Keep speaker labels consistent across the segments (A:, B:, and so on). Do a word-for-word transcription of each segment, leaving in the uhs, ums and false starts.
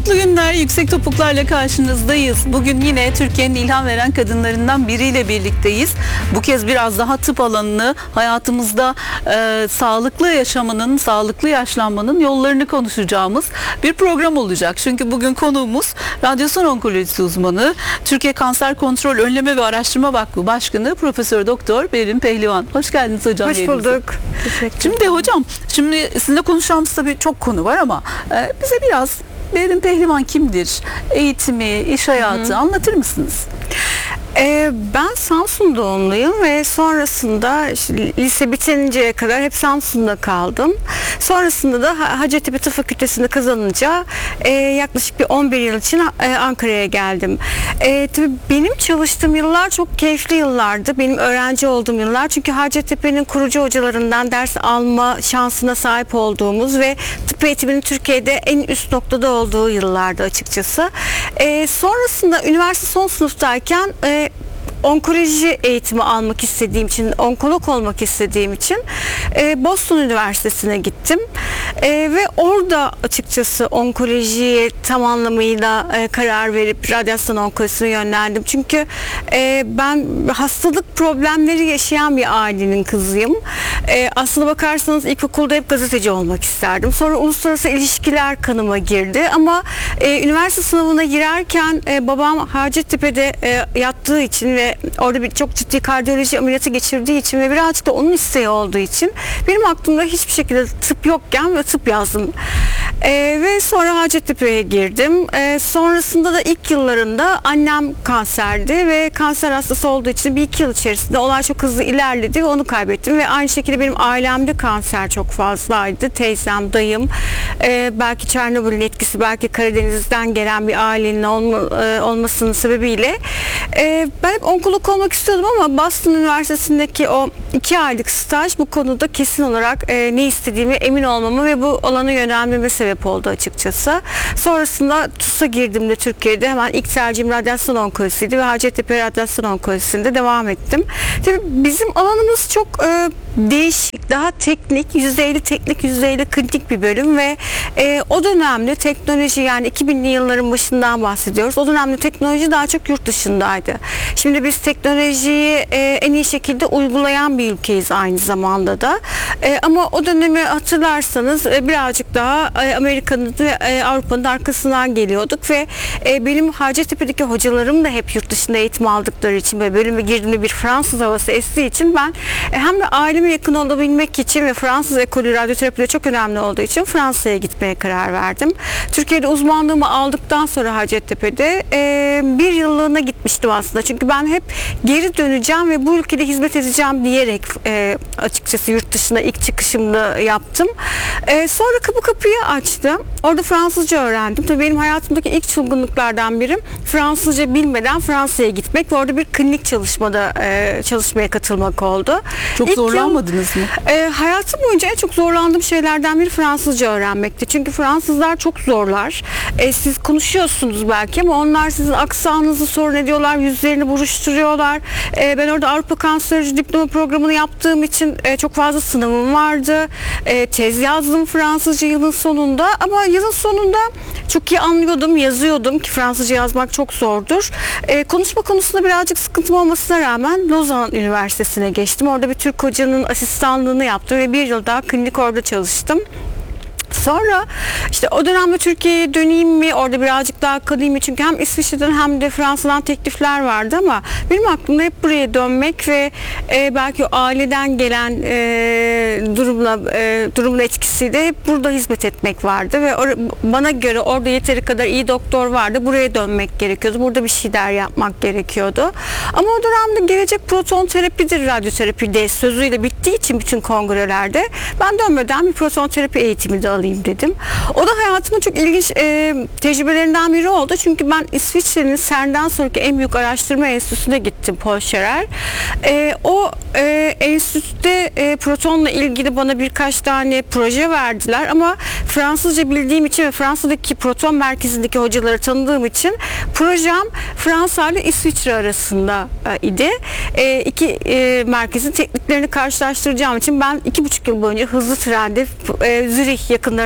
A: Mutlu günler, yüksek topuklarla karşınızdayız. Bugün yine Türkiye'nin ilham veren kadınlarından biriyle birlikteyiz. Bu kez biraz daha tıp alanını, hayatımızda e, sağlıklı yaşamanın, sağlıklı yaşlanmanın yollarını konuşacağımız bir program olacak. Çünkü bugün konuğumuz radyasyon onkolojisi uzmanı, Türkiye Kanser Kontrol Önleme ve Araştırma Vakfı Başkanı Profesör Doktor Berin Pehlivan. Hoş geldiniz hocam.
B: Hoş bulduk.
A: Şimdi hocam, şimdi sizinle konuşacağımız tabii çok konu var ama e, bize biraz Berin Pehlivan kimdir? Eğitimi, iş hayatı Hı-hı. anlatır mısınız?
B: Ee, ben Samsun doğumluyum ve sonrasında işte, lise bitinceye kadar hep Samsun'da kaldım. Sonrasında da Hacettepe Tıp Fakültesini kazanınca e, yaklaşık bir on bir yıl için e, Ankara'ya geldim. E, tabii benim çalıştığım yıllar çok keyifli yıllardı. Benim öğrenci olduğum yıllar. Çünkü Hacettepe'nin kurucu hocalarından ders alma şansına sahip olduğumuz ve tıp eğitiminin Türkiye'de en üst noktada olduğu yıllardı açıkçası. E, sonrasında üniversite son sınıftayken e, onkoloji eğitimi almak istediğim için, onkolog olmak istediğim için e, Boston Üniversitesi'ne gittim. E, ve orada açıkçası onkolojiye tam anlamıyla e, karar verip radyasyon onkolojisine yönlendim. Çünkü e, ben hastalık problemleri yaşayan bir ailenin kızıyım. E, aslına bakarsanız ilkokulda hep gazeteci olmak isterdim. Sonra uluslararası ilişkiler kanıma girdi. Ama e, üniversite sınavına girerken e, babam Hacettepe'de e, yattığı için ve orada bir çok ciddi kardiyoloji ameliyatı geçirdiği için ve birazcık da onun isteği olduğu için benim aklımda hiçbir şekilde tıp yokken ve tıp yazdım. Ee, ve sonra Hacettepe'ye girdim. Ee, sonrasında da ilk yıllarında annem kanserdi ve kanser hastası olduğu için bir iki yıl içerisinde olay çok hızlı ilerledi ve onu kaybettim. Ve aynı şekilde benim ailemde kanser çok fazlaydı. Teyzem, dayım, e, belki Çernobil'in etkisi, belki Karadeniz'den gelen bir ailenin olma, e, olmasının sebebiyle e, ben hep onkolog olmak istiyordum ama Boston Üniversitesi'ndeki o iki aylık staj bu konuda kesin olarak e, ne istediğimi emin olmamı ve bu alana yönelmeme sebep oldu açıkçası. Sonrasında TUS'a girdiğimde Türkiye'de hemen ilk tercihim radyasyon onkolojisiydi ve Hacettepe radyasyon onkolojisinde devam ettim. Tabii bizim alanımız çok e, değişik, daha teknik, yüzde elli teknik, yüzde elli klinik bir bölüm ve e, o dönemde teknoloji, yani iki binli yılların başından bahsediyoruz. O dönemde teknoloji daha çok yurt dışındaydı. Şimdi biz teknolojiyi e, en iyi şekilde uygulayan bir ülkeyiz aynı zamanda da. E, ama o dönemi hatırlarsanız e, birazcık daha e, Amerika'nın ve e, Avrupa'nın arkasından geliyorduk ve e, benim Hacettepe'deki hocalarım da hep yurt dışında eğitim aldıkları için ve bölüme girdiğimde bir Fransız havası estiği için ben e, hem de aileme yakın olabilmek için ve Fransız ekolü radyoterapide çok önemli olduğu için Fransa'ya gitmeye karar verdim. Türkiye'de uzmanlığımı aldıktan sonra Hacettepe'de e, bir yıllığına gitmiştim aslında. Çünkü ben hep geri döneceğim ve bu ülkede hizmet edeceğim diyerek e, açıkçası yurt dışına ilk çıkışımda yaptım. E, sonra kapı kapıyı açtım. Orada Fransızca öğrendim. Tabii benim hayatımdaki ilk çılgınlıklardan biri Fransızca bilmeden Fransa'ya gitmek ve orada bir klinik çalışmada e, çalışmaya katılmak oldu.
A: Çok
B: ilk
A: zorlanmadınız
B: yıl,
A: mı?
B: E, hayatım boyunca en çok zorlandığım şeylerden biri Fransızca öğrenmekti. Çünkü Fransızlar çok zorlar. E, siz konuşuyorsunuz belki ama onlar sizin aksanınızı sorun ediyorlar, yüzlerini buruşturuyorlar. E, ben orada Avrupa Kanseroloji diploma programını yaptığım için e, çok fazla sınavım vardı. E, tez yazdım Fransızca yılın sonunda ama yılın sonunda çok iyi anlıyordum, yazıyordum ki Fransızca yazmak çok zordur. E, konuşma konusunda birazcık sıkıntım olmasına rağmen Lozan Üniversitesi'ne geçtim. Orada bir Türk hocanın asistanlığını yaptım ve bir yıl daha klinik orada çalıştım. Sonra işte o dönemde Türkiye'ye döneyim mi, orada birazcık daha kalayım mı? Çünkü hem İsviçre'den hem de Fransa'dan teklifler vardı ama benim aklımda hep buraya dönmek ve e, belki o aileden gelen e, durumla e, durumun etkisiyle hep burada hizmet etmek vardı ve or- bana göre orada yeteri kadar iyi doktor vardı. Buraya dönmek gerekiyordu. Burada bir şeyler yapmak gerekiyordu. Ama o dönemde gelecek proton terapidir radyoterapi de sözüyle bittiği için bütün kongrelerde ben dönmeden bir proton terapi eğitimi de alayım dedim. O da hayatımın çok ilginç e, tecrübelerinden biri oldu. Çünkü ben İsviçre'nin CERN'den sonraki en büyük araştırma enstitüsüne gittim, Paul Scherrer. E, o e, enstitüde e, protonla ilgili bana birkaç tane proje verdiler ama Fransızca bildiğim için ve Fransa'daki proton merkezindeki hocaları tanıdığım için projem Fransa ile İsviçre arasında e, idi. E, iki e, merkezin tekniklerini karşılaştıracağım için ben iki buçuk yıl boyunca hızlı trende e, Zürih yakınlarında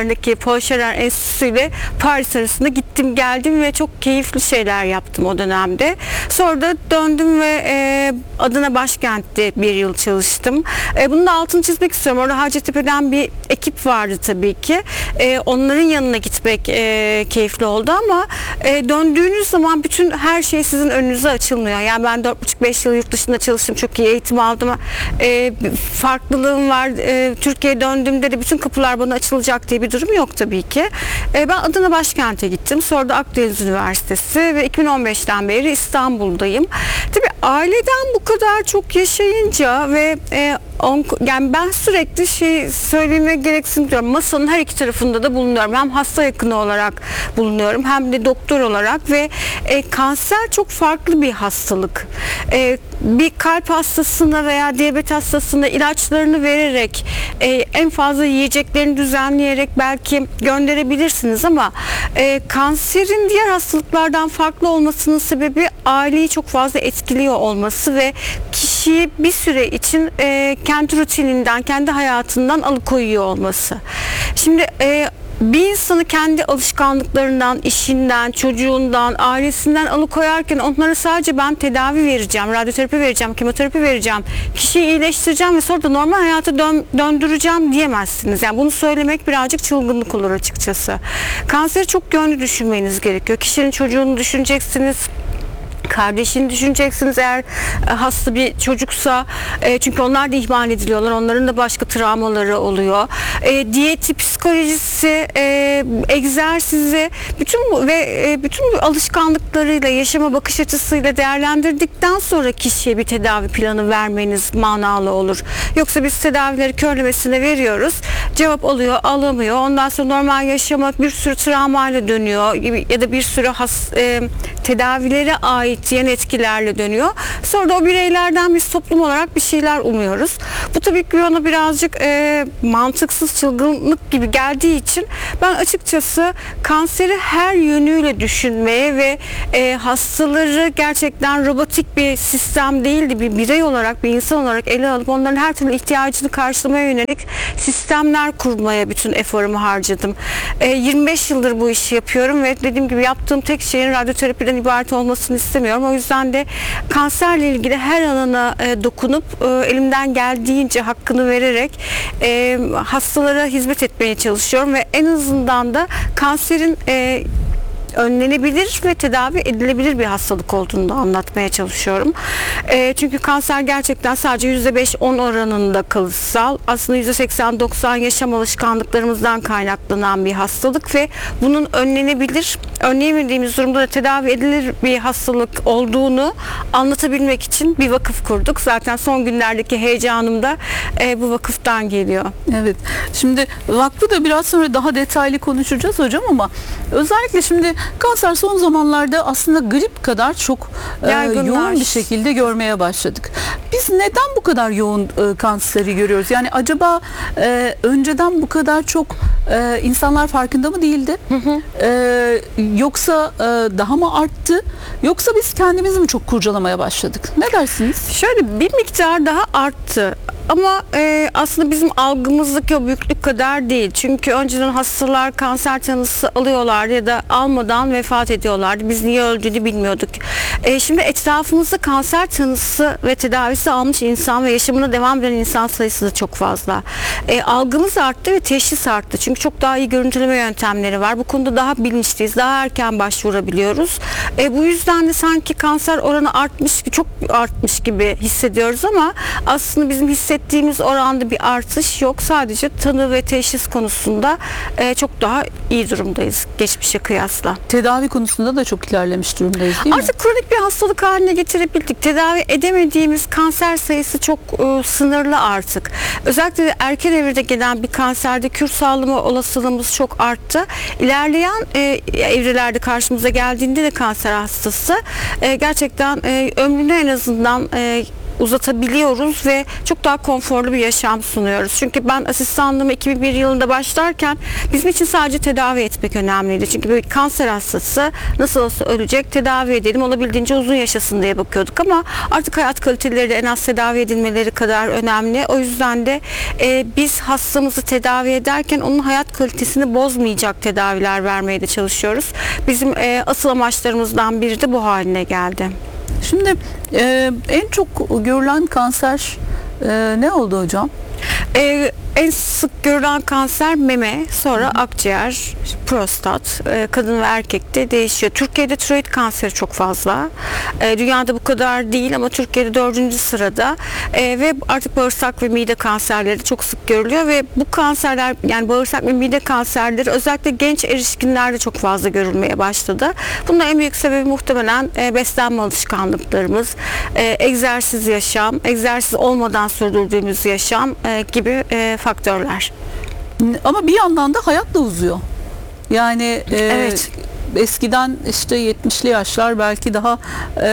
B: yakınlarındaki Paul Scherrer Enstitüsü ile Paris arasında gittim geldim ve çok keyifli şeyler yaptım o dönemde. Sonra da döndüm ve e, Adana Başkent'te bir yıl çalıştım. E, bunun da altını çizmek istiyorum. Orada Hacettepe'den bir ekip vardı tabii ki. E, onların yanına gitmek e, keyifli oldu ama e, döndüğünüz zaman bütün her şey sizin önünüze açılmıyor. Yani ben dört buçuk beş yıl yurt dışında çalıştım. Çok iyi eğitim aldım. E, farklılığım var. E, Türkiye'ye döndüğümde de bütün kapılar bana açılacak diye bir durum yok tabii ki. E, ben Adana Başkent'e gittim. Sonra da Akdeniz Üniversitesi ve iki bin on beşten beri İstanbul'dayım. Tabii aileden bu kadar çok yaşayınca ve e, on, yani ben sürekli şey söylemeye gereksinim duyuyorum. Masanın her iki tarafında da bulunuyorum. Hem hasta yakını olarak bulunuyorum hem de doktor olarak ve e, kanser çok farklı bir hastalık. E, bir kalp hastasına veya diyabet hastasına ilaçlarını vererek e, en fazla yiyeceklerini düzenleyerek belki gönderebilirsiniz ama e, kanserin diğer hastalıklardan farklı olmasının sebebi aileyi çok fazla etkiliyor olması ve kişiyi bir süre için e, kendi rutininden, kendi hayatından alıkoyuyor olması. Şimdi e, bir insanı kendi alışkanlıklarından, işinden, çocuğundan, ailesinden alıkoyarken onlara sadece ben tedavi vereceğim, radyoterapi vereceğim, kemoterapi vereceğim, kişiyi iyileştireceğim ve sonra da normal hayata dön, döndüreceğim diyemezsiniz. Yani bunu söylemek birazcık çılgınlık olur açıkçası. Kanseri çok yönlü düşünmeniz gerekiyor. Kişinin çocuğunu düşüneceksiniz, kardeşini düşüneceksiniz eğer e, hasta bir çocuksa e, çünkü onlar da ihmal ediliyorlar, onların da başka travmaları oluyor. E, diyeti, psikolojisi, e, egzersizi, bütün bu, ve e, bütün bu alışkanlıklarıyla, yaşama bakış açısıyla değerlendirdikten sonra kişiye bir tedavi planı vermeniz manalı olur. Yoksa biz tedavileri körlemesine veriyoruz, cevap alıyor, alamıyor. Ondan sonra normal yaşama bir sürü travmayla dönüyor ya da bir sürü has, e, tedavilere ait yan etkilerle dönüyor. Sonra da o bireylerden biz toplum olarak bir şeyler umuyoruz. Bu tabii ki bana birazcık e, mantıksız, çılgınlık gibi geldiği için ben açıkçası kanseri her yönüyle düşünmeye ve e, hastaları gerçekten robotik bir sistem değildi, bir birey olarak, bir insan olarak ele alıp onların her türlü ihtiyacını karşılamaya yönelik sistemler kurmaya bütün eforumu harcadım. E, yirmi beş yıldır bu işi yapıyorum ve dediğim gibi yaptığım tek şeyin radyoterapiden ibaret olmasını istemiyorum. O yüzden de kanserle ilgili her alana e, dokunup e, elimden geldiğince hakkını vererek e, hastalara hizmet etmeye çalışıyorum ve en azından da kanserin e, önlenebilir ve tedavi edilebilir bir hastalık olduğunu da anlatmaya çalışıyorum. E, çünkü kanser gerçekten sadece yüzde beş on oranında kalıtsal, aslında yüzde seksen doksan yaşam alışkanlıklarımızdan kaynaklanan bir hastalık ve bunun önlenebilir, önleyemediğimiz durumda da tedavi edilir bir hastalık olduğunu anlatabilmek için bir vakıf kurduk. Zaten son günlerdeki heyecanım da e, bu vakıftan geliyor.
A: Evet. Şimdi vakfı da biraz sonra daha detaylı konuşacağız hocam ama özellikle şimdi kanser son zamanlarda aslında grip kadar çok e, yoğun bir şekilde görmeye başladık. Biz neden bu kadar yoğun e, kanseri görüyoruz? Yani acaba e, önceden bu kadar çok e, insanlar farkında mı değildi? Hı hı. E, yoksa e, daha mı arttı? Yoksa biz kendimizi mi çok kurcalamaya başladık? Ne dersiniz?
B: Şöyle bir miktar daha arttı. Ama e, aslında bizim algımızdaki o büyüklük kadar değil. Çünkü önceden hastalar kanser tanısı alıyorlardı ya da almadan vefat ediyorlardı. Biz niye öldüğünü bilmiyorduk. E, şimdi etrafımızda kanser tanısı ve tedavisi almış insan ve yaşamına devam eden insan sayısı da çok fazla. E, algımız arttı ve teşhis arttı. Çünkü çok daha iyi görüntüleme yöntemleri var. Bu konuda daha bilinçliyiz. Daha erken başvurabiliyoruz. E, bu yüzden de sanki kanser oranı artmış, çok artmış gibi hissediyoruz ama aslında bizim hissettiğimiz ettiğimiz oranda bir artış yok. Sadece tanı ve teşhis konusunda e, çok daha iyi durumdayız geçmişe kıyasla.
A: Tedavi konusunda da çok ilerlemiş durumdayız değil mi?
B: Artık kronik bir hastalık haline getirebildik. Tedavi edemediğimiz kanser sayısı çok e, sınırlı artık. Özellikle de erken evrede gelen bir kanserde kür sağlama olasılığımız çok arttı. İlerleyen e, evrelerde karşımıza geldiğinde de kanser hastası e, gerçekten e, ömrünü en azından e, uzatabiliyoruz ve çok daha konforlu bir yaşam sunuyoruz. Çünkü ben asistanlığıma iki bin bir yılında başlarken bizim için sadece tedavi etmek önemliydi. Çünkü bir kanser hastası nasıl olsa ölecek, tedavi edelim, olabildiğince uzun yaşasın diye bakıyorduk ama artık hayat kaliteleri de en az tedavi edilmeleri kadar önemli. O yüzden de e, biz hastamızı tedavi ederken onun hayat kalitesini bozmayacak tedaviler vermeye de çalışıyoruz. Bizim e, asıl amaçlarımızdan biri de bu haline geldi.
A: Şimdi e, en çok görülen kanser e, ne oldu hocam?
B: Ee, en sık görülen kanser meme, sonra akciğer, prostat, e, kadın ve erkekte değişiyor. Türkiye'de tiroid kanseri çok fazla. E, dünyada bu kadar değil ama Türkiye'de dördüncü sırada E, ve artık bağırsak ve mide kanserleri çok sık görülüyor ve bu kanserler, yani bağırsak ve mide kanserleri özellikle genç erişkinlerde çok fazla görülmeye başladı. Bunun en büyük sebebi muhtemelen e, beslenme alışkanlıklarımız, e, egzersiz yaşam, egzersiz olmadan sürdürdüğümüz yaşam e, gibi e, faktörler.
A: Ama bir yandan da hayat da uzuyor. Yani e,
B: Evet.
A: eskiden işte yetmişli yaşlar belki daha e,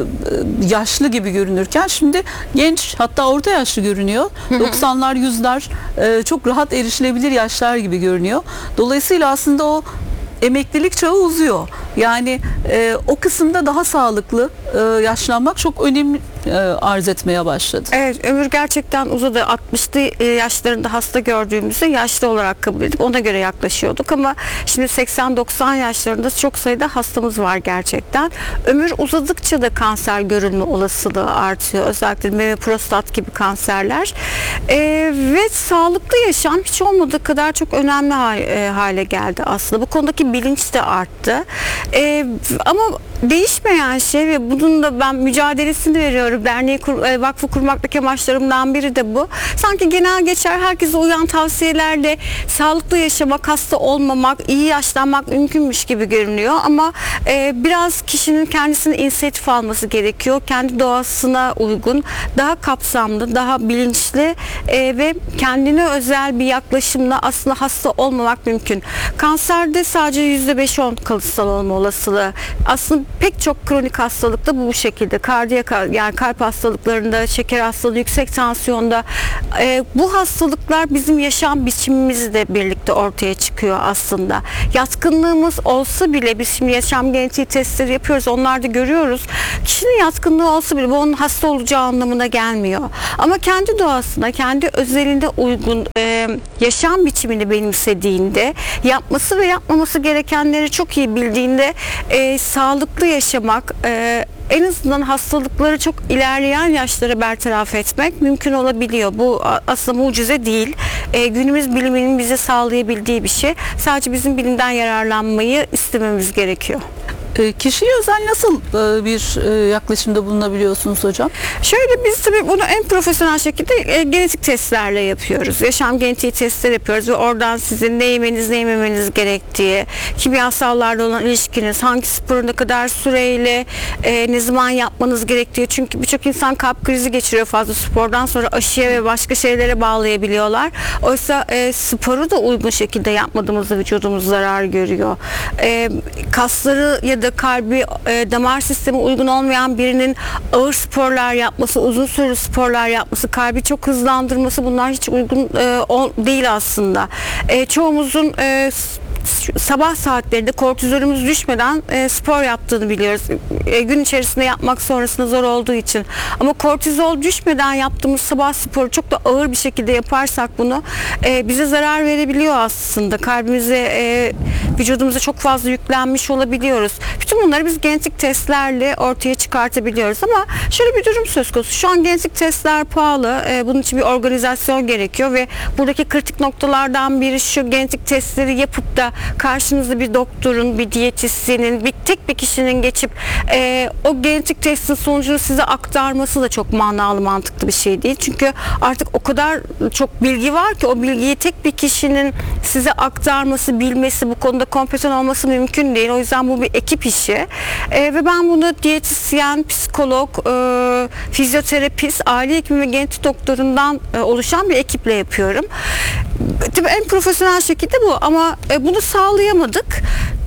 A: yaşlı gibi görünürken şimdi genç, hatta orta yaşlı görünüyor. doksanlar, yüzler e, çok rahat erişilebilir yaşlar gibi görünüyor. Dolayısıyla aslında o emeklilik çağı uzuyor. Yani e, o kısımda daha sağlıklı e, yaşlanmak çok önemli e, arz etmeye başladı.
B: Evet, ömür gerçekten uzadı. altmışlı yaşlarında hasta gördüğümüzde yaşlı olarak kabul edip ona göre yaklaşıyorduk ama şimdi seksen doksan yaşlarında çok sayıda hastamız var gerçekten. Ömür uzadıkça da kanser görülme olasılığı artıyor. Özellikle meme, prostat gibi kanserler. Ee, ve sağlıklı yaşam hiç olmadığı kadar çok önemli hale geldi aslında. Bu konudaki bilinç de arttı. Ee, ama değişmeyen şey ve bunun da ben mücadelesini veriyorum. Derneği, kur, vakfı kurmaktaki amaçlarımdan biri de bu. Sanki genel geçer herkese uyan tavsiyelerle sağlıklı yaşamak, hasta olmamak, iyi yaşlanmak mümkünmüş gibi görünüyor. Ama e, biraz kişinin kendisini inisiyatif alması gerekiyor. Kendi doğasına uygun, daha kapsamlı, daha bilinçli e, ve kendine özel bir yaklaşımla aslında hasta olmamak mümkün. Kanserde sadece yüzde beş on kalıtsal olma olasılığı. Aslında pek çok kronik hastalıkta bu bu şekilde. Kardiyak, yani kalp hastalıklarında, şeker hastalığı, yüksek tansiyonda e, bu hastalıklar bizim yaşam biçimimizle birlikte ortaya çıkıyor aslında. Yatkınlığımız olsa bile, biz şimdi yaşam genetiği testleri yapıyoruz, onlarda görüyoruz. Kişinin yatkınlığı olsa bile bu onun hasta olacağı anlamına gelmiyor. Ama kendi doğasına, kendi özelinde uygun e, yaşam biçimini benimsediğinde, yapması ve yapmaması gerekenleri çok iyi bildiğinde e, sağlıklı yaşamak, e, en azından hastalıkları çok ilerleyen yaşlara bertaraf etmek mümkün olabiliyor. Bu aslında mucize değil. E, günümüz biliminin bize sağlayabildiği bir şey. Sadece bizim bilimden yararlanmayı istememiz gerekiyor.
A: Kişiye özel nasıl bir yaklaşımda bulunabiliyorsunuz hocam?
B: Şöyle, biz tabii bunu en profesyonel şekilde e, genetik testlerle yapıyoruz. Yaşam genetiği testleri yapıyoruz ve oradan sizin ne yemeniz, ne yememeniz gerektiği, kimyasallarla olan ilişkiniz, hangi sporu ne kadar süreyle, e, ne zaman yapmanız gerektiği. Çünkü birçok insan kalp krizi geçiriyor fazla spordan sonra, aşıya ve başka şeylere bağlayabiliyorlar. Oysa e, sporu da uygun şekilde yapmadığımızda vücudumuz zarar görüyor. E, kasları ya da kalbi, e, damar sistemi uygun olmayan birinin ağır sporlar yapması, uzun süreli sporlar yapması, kalbi çok hızlandırması, bunlar hiç uygun e, o, değil aslında. E, çoğumuzun e, sabah saatlerinde kortizolümüz düşmeden e, spor yaptığını biliyoruz. E, gün içerisinde yapmak sonrasında zor olduğu için. Ama kortizol düşmeden yaptığımız sabah sporu çok da ağır bir şekilde yaparsak bunu e, bize zarar verebiliyor aslında. Kalbimize, e, vücudumuza çok fazla yüklenmiş olabiliyoruz. Bütün bunları biz genetik testlerle ortaya çıkartabiliyoruz ama şöyle bir durum söz konusu. Şu an genetik testler pahalı. E, bunun için bir organizasyon gerekiyor ve buradaki kritik noktalardan biri şu: genetik testleri yapıp da karşınızda bir doktorun, bir diyetisyenin, bir tek bir kişinin geçip e, o genetik testin sonucunu size aktarması da çok manalı, mantıklı bir şey değil. Çünkü artık o kadar çok bilgi var ki o bilgiyi tek bir kişinin size aktarması, bilmesi, bu konuda kompetent olması mümkün değil. O yüzden bu bir ekip işi. E, ve ben bunu diyetisyen, psikolog, e, fizyoterapist, aile hekimi ve genetik doktorundan e, oluşan bir ekiple yapıyorum. Tabii en profesyonel şekilde bu ama e, bunu sağlayamadık.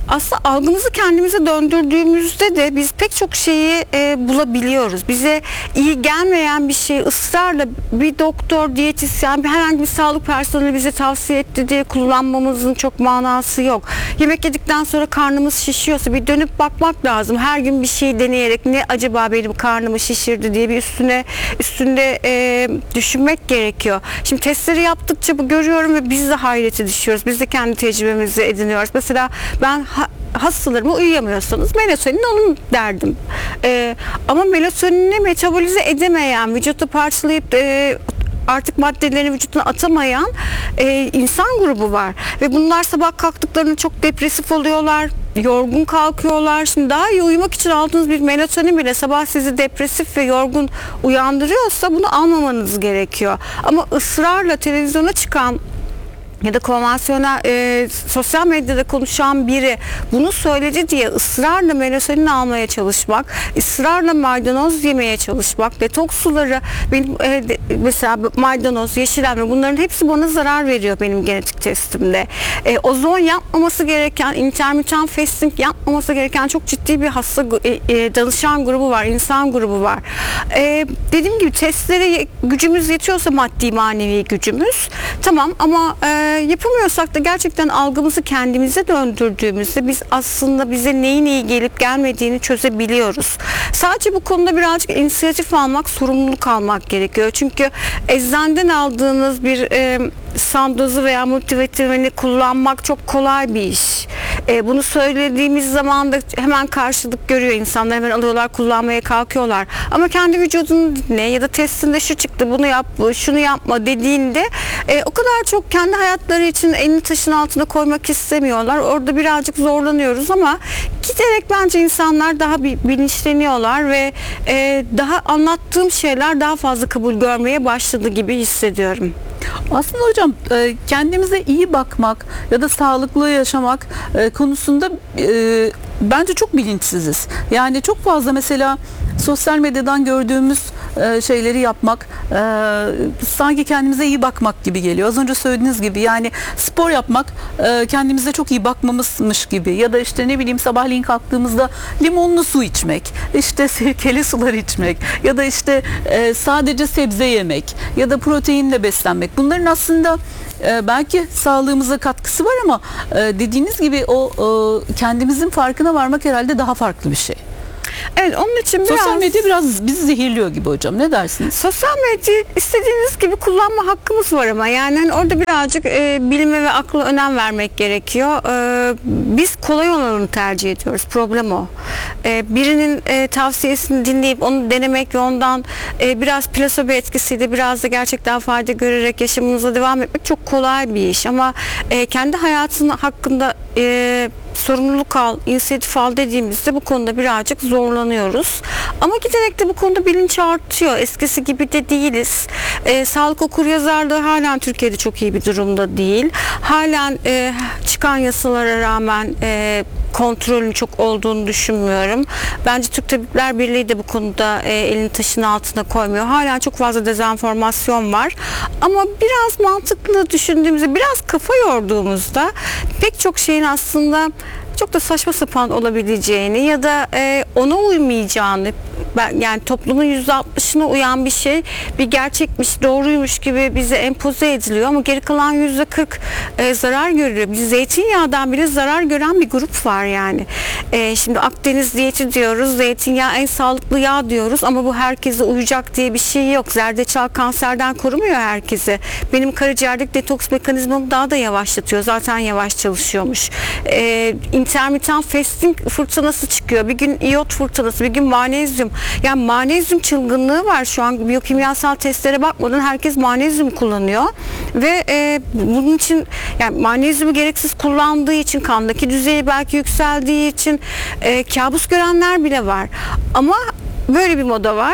B: aslında algımızı kendimize döndürdüğümüzde de biz pek çok şeyi e, bulabiliyoruz. Bize iyi gelmeyen bir şeyi ısrarla bir doktor, diyetisyen, bir herhangi bir sağlık personeli bize tavsiye etti diye kullanmamızın çok manası yok. Yemek yedikten sonra karnımız şişiyorsa bir dönüp bakmak lazım. Her gün bir şey deneyerek ne acaba benim karnımı şişirdi diye bir üstüne üstünde e, düşünmek gerekiyor. Şimdi testleri yaptıkça bu görüyorum ve biz de hayrete düşüyoruz. Biz de kendi tecrübemizi ediniyoruz. Mesela ben ha, hastalarıma uyuyamıyorsanız melatonin alın derdim. E, ama melatonini metabolize edemeyen, vücutu parçalayıp e, artık maddelerini vücuduna atamayan e, insan grubu var. Ve bunlar sabah kalktıklarında çok depresif oluyorlar, yorgun kalkıyorlar. Şimdi daha iyi uyumak için aldığınız bir melatonin bile sabah sizi depresif ve yorgun uyandırıyorsa bunu almamanız gerekiyor. Ama ısrarla televizyona çıkan ya da konvansiyonel e, sosyal medyada konuşan biri bunu söyledi diye ısrarla melatonin almaya çalışmak, ısrarla maydanoz yemeye çalışmak, detoks suları, benim e, de, mesela maydanoz, yeşil elma, bunların hepsi bana zarar veriyor benim genetik testimde. E, ozon yapmaması gereken, intermittent fasting yapmaması gereken çok ciddi bir hasta e, e, danışan grubu var, insan grubu var. E, dediğim gibi testlere gücümüz yetiyorsa, maddi manevi gücümüz, tamam, ama e, yapamıyorsak da gerçekten algımızı kendimize döndürdüğümüzde biz aslında bize neyin iyi gelip gelmediğini çözebiliyoruz. Sadece bu konuda birazcık inisiyatif almak, sorumluluk almak gerekiyor. Çünkü eczaneden aldığınız bir e, sandozu veya multivitamini kullanmak çok kolay bir iş. E, bunu söylediğimiz zaman da hemen karşılık görüyor insanlar, hemen alıyorlar, kullanmaya kalkıyorlar. Ama kendi vücudunu dinle ya da testinde şu çıktı, bunu yap, şunu yapma dediğinde e, o kadar çok kendi hayatları için elini taşın altına koymak istemiyorlar. Orada birazcık zorlanıyoruz ama giderek bence insanlar daha bir bilinçleniyorlar ve e, daha anlattığım şeyler daha fazla kabul görmeye başladı gibi hissediyorum.
A: Aslında hocam e, kendimize iyi bakmak ya da sağlıklı yaşamak e, konusunda e, bence çok bilinçsiziz. Yani çok fazla mesela sosyal medyadan gördüğümüz e, şeyleri yapmak e, sanki kendimize iyi bakmak gibi geliyor. Az önce söylediğiniz gibi, yani spor yapmak e, kendimize çok iyi bakmamızmış gibi, ya da işte ne bileyim sabahleyin kalktığımızda limonlu su içmek, işte sirkeli sular içmek, ya da işte e, sadece sebze yemek ya da proteinle beslenmek. Bunların aslında e, belki sağlığımıza katkısı var ama e, dediğiniz gibi o e, kendimizin farkına varmak herhalde daha farklı bir şey.
B: Evet, onun için biraz...
A: Sosyal medya biraz bizi zehirliyor gibi hocam. Ne dersiniz?
B: Sosyal medya istediğiniz gibi kullanma hakkımız var ama yani hani orada birazcık e, bilime ve akla önem vermek gerekiyor. E, biz kolay olanı tercih ediyoruz. Problem o. E, birinin e, tavsiyesini dinleyip onu denemek ve ondan e, biraz plasebo etkisiyle biraz da gerçekten fayda görerek yaşamınıza devam etmek çok kolay bir iş. Ama e, kendi hayatının hakkında e, sorumluluk al, inisiyatif al dediğimizde bu konuda birazcık zorlanıyoruz. Ama giderek de bu konuda bilinç artıyor. Eskisi gibi de değiliz. E, sağlık okuryazarlığı halen Türkiye'de çok iyi bir durumda değil. Halen e, çıkan yasalara rağmen e, kontrolün çok olduğunu düşünmüyorum. Bence Türk Tabipler Birliği de bu konuda e, elini taşın altına koymuyor. Halen çok fazla dezenformasyon var. Ama biraz mantıklı düşündüğümüzde, biraz kafa yorduğumuzda pek çok şeyin aslında çok da saçma sapan olabileceğini ya da e, ona uymayacağını, ben, yani toplumun yüzde altmışına uyan bir şey bir gerçekmiş, doğruymuş gibi bize empoze ediliyor ama geri kalan yüzde kırk e, zarar görüyor. Biz zeytinyağdan bile zarar gören bir grup var yani. E, şimdi Akdeniz diyeti diyoruz, zeytinyağı en sağlıklı yağ diyoruz ama bu herkese uyacak diye bir şey yok. Zerdeçal kanserden korumuyor herkese. Benim karaciğerdeki detoks mekanizmamı daha da yavaşlatıyor. Zaten yavaş çalışıyormuş. E, intermittent fasting fırtınası çıkıyor. Bir gün iyot fırtınası, bir gün magnezyum. Yani magnezyum çılgınlığı var şu an. Biyokimyasal testlere bakmadan herkes magnezyum kullanıyor. Ve e, bunun için, yani magnezyumu gereksiz kullandığı için, kandaki düzeyi belki yükseldiği için e, kabus görenler bile var. Ama böyle bir moda var.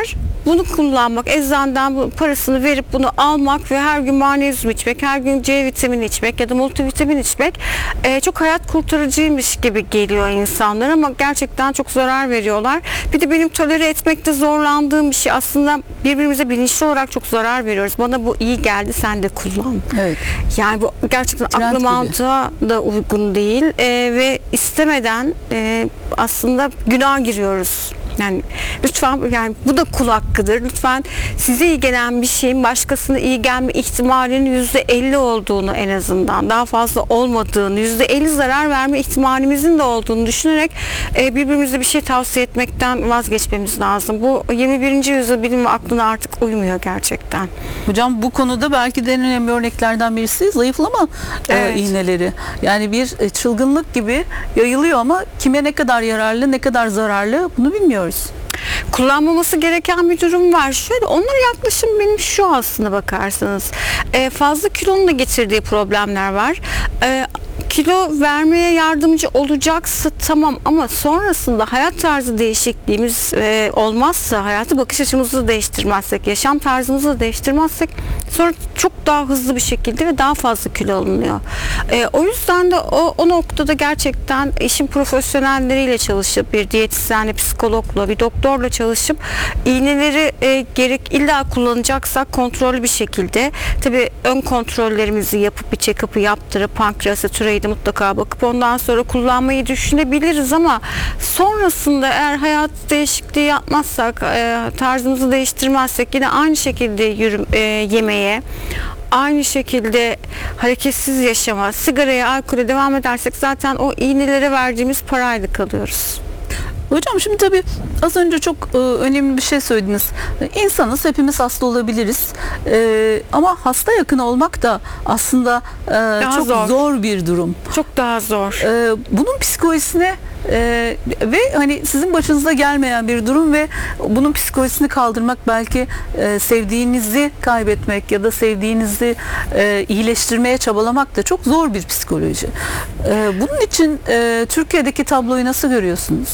B: bunu kullanmak, eczaneden bu parasını verip bunu almak ve her gün magnezyum içmek, her gün C vitamini içmek ya da multivitamin içmek e, çok hayat kurtarıcıymış gibi geliyor insanlara ama gerçekten çok zarar veriyorlar. Bir de benim tolere etmekte zorlandığım bir şey, aslında birbirimize bilinçli olarak çok zarar veriyoruz. Bana bu iyi geldi, sen de kullan.
A: Evet.
B: Yani bu gerçekten
A: Trend
B: aklı
A: gibi.
B: mantığa da uygun değil e, ve istemeden e, aslında günah giriyoruz. Yani lütfen, yani bu da kul hakkıdır. Lütfen size iyi gelen bir şeyin başkasına iyi gelme ihtimalinin yüzde elli olduğunu, en azından daha fazla olmadığını, yüzde elli zarar verme ihtimalimizin de olduğunu düşünerek e, birbirimize bir şey tavsiye etmekten vazgeçmemiz lazım. Bu yirmi birinci yüzyıl bilim ve aklına artık uymuyor gerçekten.
A: Hocam bu konuda belki de en önemli örneklerden birisi zayıflama e,
B: Evet.
A: iğneleri. Yani bir e, çılgınlık gibi yayılıyor ama kime ne kadar yararlı, ne kadar zararlı bunu bilmiyoruz.
B: Kullanmaması gereken bir durum var. Şöyle, onlara yaklaşım benim şu, aslına bakarsanız. Ee, fazla kilonun da getirdiği problemler var. Ee, kilo vermeye yardımcı olacaksa tamam, ama sonrasında hayat tarzı değişikliğimiz e, olmazsa, hayatı bakış açımızı da değiştirmezsek, yaşam tarzımızı da değiştirmezsek sonra çok daha hızlı bir şekilde ve daha fazla kilo alınıyor. E, o yüzden de o, o noktada gerçekten işin profesyonelleriyle çalışıp, bir diyetisyenle, psikologla, bir doktorla çalışıp iğneleri e, gerek illa kullanacaksak kontrollü bir şekilde, tabii ön kontrollerimizi yapıp bir check-up'ı yaptırıp pankreası, tiroidi mutlaka bakıp ondan sonra kullanmayı düşünebiliriz ama sonrasında eğer hayat değişikliği yapmazsak, e, tarzımızı değiştirmezsek, yine aynı şekilde yürüm, e, yemeye, aynı şekilde hareketsiz yaşama, sigaraya, alkole devam edersek zaten o iğnelere verdiğimiz parayla kalıyoruz.
A: Hocam şimdi tabii az önce çok e, önemli bir şey söylediniz. E, İnsanız, hepimiz hasta olabiliriz. E, ama hasta yakın olmak da aslında e, çok
B: zor.
A: zor bir durum.
B: Çok daha zor.
A: E, bunun psikolojisine e, ve hani sizin başınıza gelmeyen bir durum ve bunun psikolojisini kaldırmak, belki e, sevdiğinizi kaybetmek ya da sevdiğinizi e, iyileştirmeye çabalamak da çok zor bir psikoloji. E, bunun için e, Türkiye'deki tabloyu nasıl görüyorsunuz?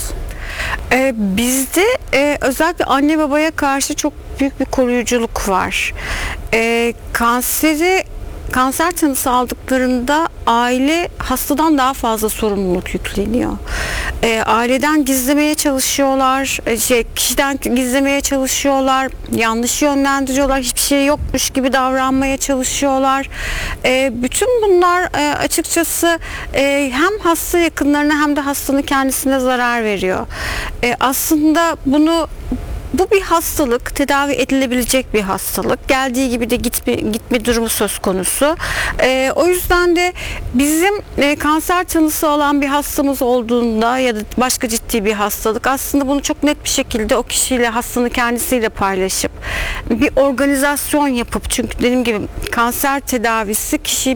B: Ee, bizde e, özellikle anne babaya karşı çok büyük bir koruyuculuk var. Ee, kanseri Kanser tanısı aldıklarında aile hastadan daha fazla sorumluluk yükleniyor. E, aileden gizlemeye çalışıyorlar, e, şey, kişiden gizlemeye çalışıyorlar, yanlış yönlendiriyorlar, hiçbir şey yokmuş gibi davranmaya çalışıyorlar. E, bütün bunlar e, açıkçası e, hem hasta yakınlarına hem de hastanın kendisine zarar veriyor. E, aslında bunu Bu bir hastalık, tedavi edilebilecek bir hastalık. Geldiği gibi de gitme, gitme durumu söz konusu. Ee, o yüzden de bizim e, kanser tanısı olan bir hastamız olduğunda ya da başka ciddi bir hastalık, aslında bunu çok net bir şekilde o kişiyle, hastanın kendisiyle paylaşıp bir organizasyon yapıp, çünkü dediğim gibi kanser tedavisi kişiyi